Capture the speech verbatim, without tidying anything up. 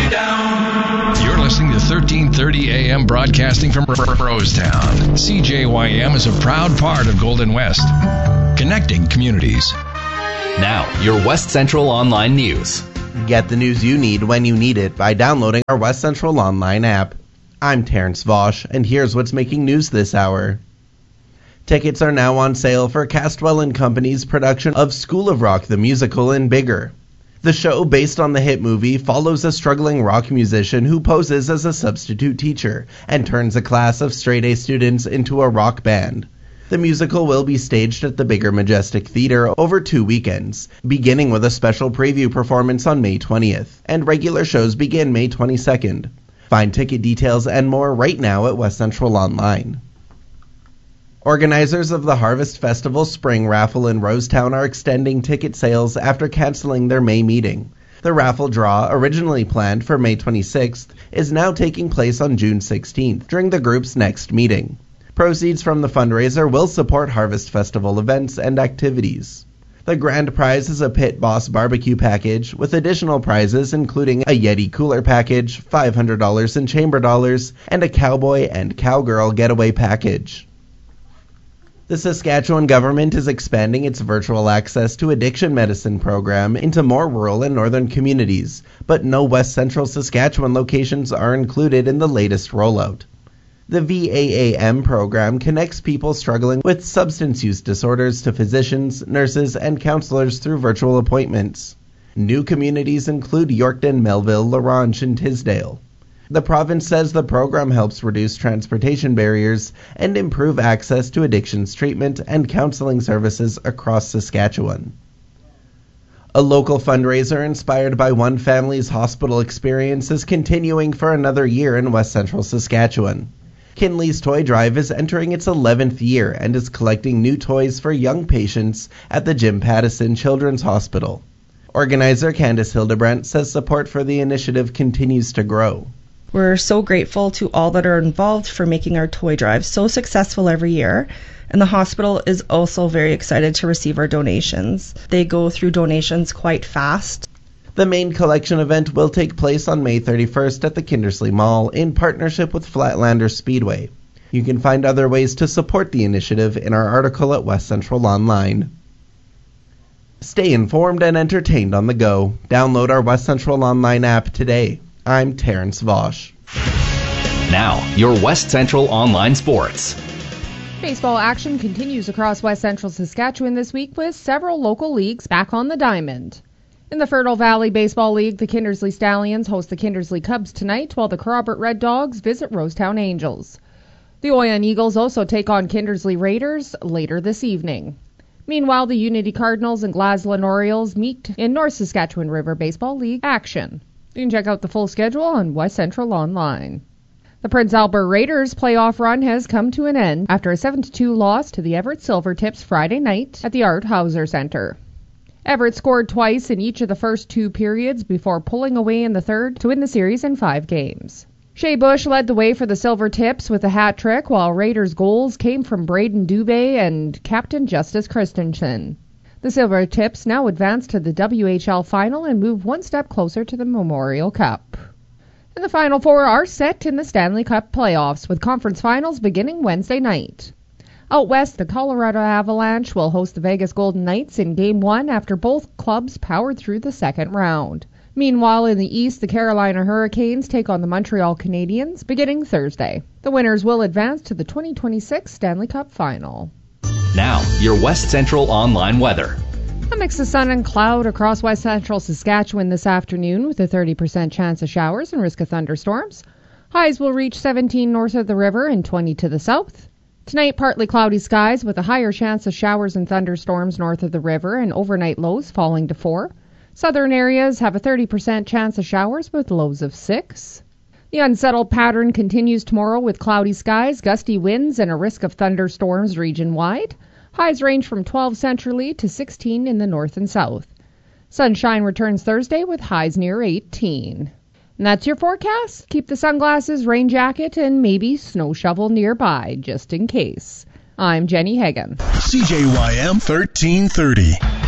down. You're listening to thirteen thirty A M broadcasting from Rosetown. C J Y M is a proud part of Golden West, connecting communities. Now, your West Central Online News. Get the news you need when you need it by downloading our West Central Online app. I'm Terrence Vosch, and here's what's making news this hour. Tickets are now on sale for Castwell and Company's production of School of Rock the Musical in Bigger. The show, based on the hit movie, follows a struggling rock musician who poses as a substitute teacher and turns a class of straight-A students into a rock band. The musical will be staged at the Bigger Majestic Theater over two weekends, beginning with a special preview performance on May twentieth, and regular shows begin May twenty-second. Find ticket details and more right now at West Central Online. Organizers of the Harvest Festival Spring Raffle in Rosetown are extending ticket sales after canceling their May meeting. The raffle draw, originally planned for May twenty-sixth, is now taking place on June sixteenth during the group's next meeting. Proceeds from the fundraiser will support Harvest Festival events and activities. The grand prize is a Pit Boss barbecue package, with additional prizes including a Yeti cooler package, five hundred dollars in chamber dollars, and a cowboy and cowgirl getaway package. The Saskatchewan government is expanding its virtual access to addiction medicine program into more rural and northern communities, but no West Central Saskatchewan locations are included in the latest rollout. The V A A M program connects people struggling with substance use disorders to physicians, nurses, and counselors through virtual appointments. New communities include Yorkton, Melville, LaRanche, and Tisdale. The province says the program helps reduce transportation barriers and improve access to addictions treatment and counseling services across Saskatchewan. A local fundraiser inspired by one family's hospital experience is continuing for another year in West Central Saskatchewan. Kinley's Toy Drive is entering its eleventh year and is collecting new toys for young patients at the Jim Pattison Children's Hospital. Organizer Candice Hildebrandt says support for the initiative continues to grow. We're so grateful to all that are involved for making our toy drive so successful every year, and the hospital is also very excited to receive our donations. They go through donations quite fast. The main collection event will take place on May thirty-first at the Kindersley Mall in partnership with Flatlander Speedway. You can find other ways to support the initiative in our article at West Central Online. Stay informed and entertained on the go. Download our West Central Online app today. I'm Terrence Vosch. Now, your West Central Online Sports. Baseball action continues across West Central Saskatchewan this week with several local leagues back on the diamond. In the Fertile Valley Baseball League, the Kindersley Stallions host the Kindersley Cubs tonight, while the Kerrobert Red Dogs visit Rosetown Angels. The Oyen Eagles also take on Kindersley Raiders later this evening. Meanwhile, the Unity Cardinals and Glasgow Orioles meet in North Saskatchewan River Baseball League action. You can check out the full schedule on West Central Online. The Prince Albert Raiders playoff run has come to an end after a seven to two loss to the Everett Silvertips Friday night at the Art Hauser Centre. Everett scored twice in each of the first two periods before pulling away in the third to win the series in five games. Shea Bush led the way for the Silvertips with a hat trick, while Raiders' goals came from Braden Dubé and Captain Justice Christensen. The Silvertips now advance to the W H L final and move one step closer to the Memorial Cup. And the Final Four are set in the Stanley Cup playoffs, with conference finals beginning Wednesday night. Out west, the Colorado Avalanche will host the Vegas Golden Knights in Game one after both clubs powered through the second round. Meanwhile, in the east, the Carolina Hurricanes take on the Montreal Canadiens beginning Thursday. The winners will advance to the twenty twenty-six Stanley Cup final. Now, your West Central Online weather. A mix of sun and cloud across West Central Saskatchewan this afternoon with a thirty percent chance of showers and risk of thunderstorms. Highs will reach seventeen north of the river and twenty to the south. Tonight, partly cloudy skies with a higher chance of showers and thunderstorms north of the river and overnight lows falling to four. Southern areas have a thirty percent chance of showers with lows of six. The unsettled pattern continues tomorrow with cloudy skies, gusty winds, and a risk of thunderstorms region-wide. Highs range from twelve centrally to sixteen in the north and south. Sunshine returns Thursday with highs near eighteen. And that's your forecast. Keep the sunglasses, rain jacket, and maybe snow shovel nearby, just in case. I'm Jenny Hagan. C J Y M thirteen thirty.